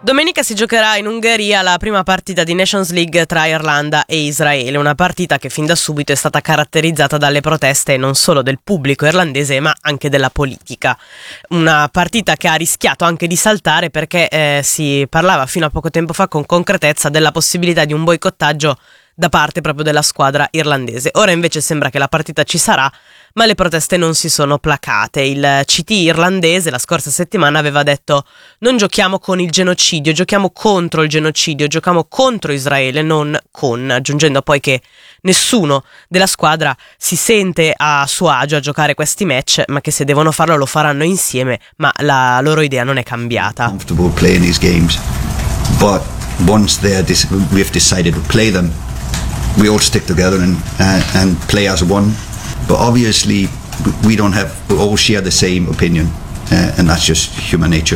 Domenica si giocherà in Ungheria la prima partita di Nations League tra Irlanda e Israele, una partita che fin da subito è stata caratterizzata dalle proteste non solo del pubblico irlandese ma anche della politica. Una partita che ha rischiato anche di saltare perché si parlava fino a poco tempo fa con concretezza della possibilità di un boicottaggio da parte proprio della squadra irlandese. Ora invece sembra che la partita ci sarà, ma le proteste non si sono placate. Il CT irlandese la scorsa settimana aveva detto: non giochiamo con il genocidio, giochiamo contro il genocidio, giochiamo contro Israele, non con, aggiungendo poi che nessuno della squadra si sente a suo agio a giocare questi match, ma che se devono farlo lo faranno insieme, ma la loro idea non è cambiata. Comfortable playing these games, but once we've decided to play them, we all stick together and play as one. But obviously we all share the same opinion, and that's just human nature.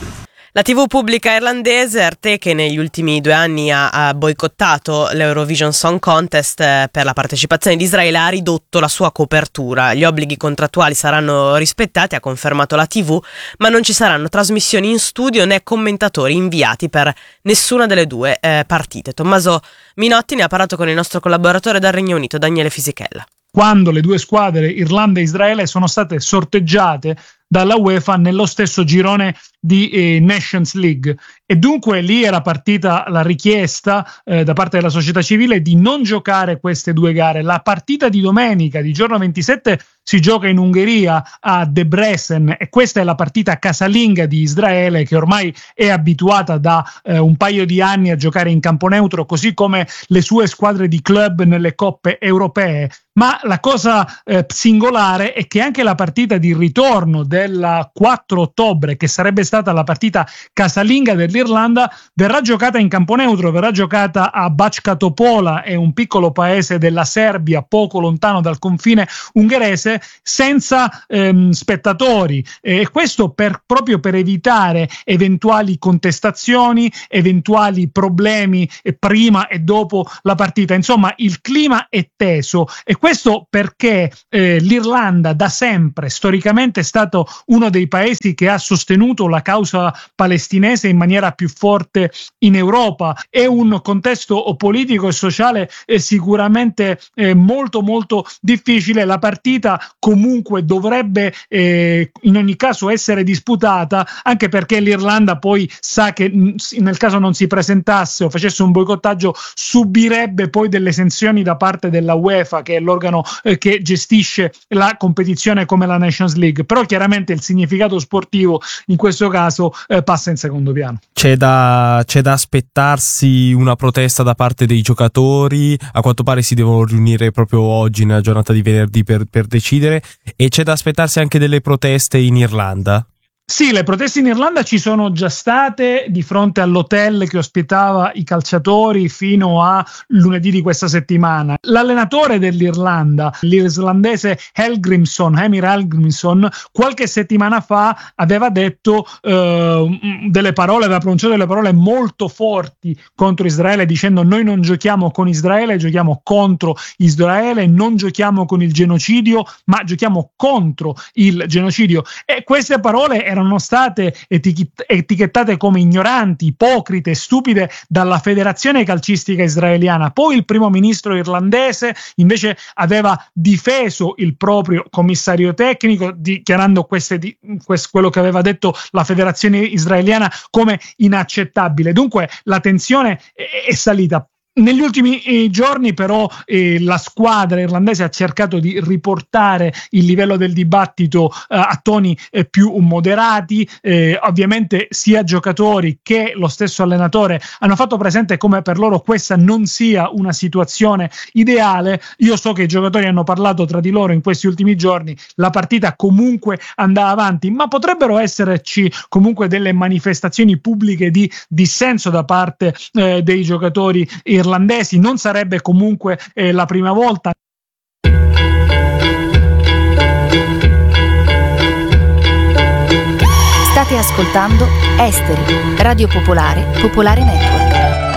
La TV pubblica irlandese RTÉ, che negli ultimi 2 anni ha boicottato l'Eurovision Song Contest per la partecipazione di Israele, ha ridotto la sua copertura. Gli obblighi contrattuali saranno rispettati, ha confermato la TV, ma non ci saranno trasmissioni in studio né commentatori inviati per nessuna delle due partite. Tommaso Minotti ne ha parlato con il nostro collaboratore dal Regno Unito, Daniele Fisichella. Quando le due squadre, Irlanda e Israele, sono state sorteggiate dalla UEFA nello stesso girone di Nations League, e dunque lì era partita la richiesta da parte della società civile di non giocare queste due gare. La partita di domenica, di giorno 27, si gioca in Ungheria a Debrecen, e questa è la partita casalinga di Israele, che ormai è abituata da un paio di anni a giocare in campo neutro, così come le sue squadre di club nelle coppe europee. Ma la cosa singolare è che anche la partita di ritorno del 4 ottobre, che sarebbe stata la partita casalinga dell'Irlanda, verrà giocata in campo neutro, verrà giocata a Bačka Topola, è un piccolo paese della Serbia poco lontano dal confine ungherese, senza spettatori, e questo proprio per evitare eventuali contestazioni, eventuali problemi prima e dopo la partita. Insomma, il clima è teso, e questo perché l'Irlanda da sempre storicamente è stato uno dei paesi che ha sostenuto la causa palestinese in maniera più forte in Europa. È un contesto politico e sociale sicuramente molto molto difficile. La partita comunque dovrebbe in ogni caso essere disputata, anche perché l'Irlanda poi sa che nel caso non si presentasse o facesse un boicottaggio subirebbe poi delle sanzioni da parte della UEFA, che è l'organo che gestisce la competizione come la Nations League. Però chiaramente il significato sportivo in questo caso passa in secondo piano. C'è da aspettarsi una protesta da parte dei giocatori. A quanto pare si devono riunire proprio oggi, nella giornata di venerdì, per decidere, e c'è da aspettarsi anche delle proteste in Irlanda. Sì, le proteste in Irlanda ci sono già state di fronte all'hotel che ospitava i calciatori fino a lunedì di questa settimana. L'allenatore dell'Irlanda, l'irlandese Emir Hallgrímsson, qualche settimana fa aveva detto aveva pronunciato delle parole molto forti contro Israele, dicendo: noi non giochiamo con Israele, giochiamo contro Israele, non giochiamo con il genocidio, ma giochiamo contro il genocidio. E queste parole erano state etichettate come ignoranti, ipocrite, stupide dalla Federazione Calcistica Israeliana. Poi il primo ministro irlandese invece aveva difeso il proprio commissario tecnico, dichiarando quello che aveva detto la Federazione Israeliana come inaccettabile. Dunque la tensione è salita. Negli ultimi giorni però la squadra irlandese ha cercato di riportare il livello del dibattito a toni più moderati. Ovviamente sia giocatori che lo stesso allenatore hanno fatto presente come per loro questa non sia una situazione ideale. Io so che i giocatori hanno parlato tra di loro in questi ultimi giorni, la partita comunque andava avanti, ma potrebbero esserci comunque delle manifestazioni pubbliche di dissenso da parte dei giocatori irlandesi. Non sarebbe comunque la prima volta. State ascoltando Esteri, Radio Popolare, Popolare Network.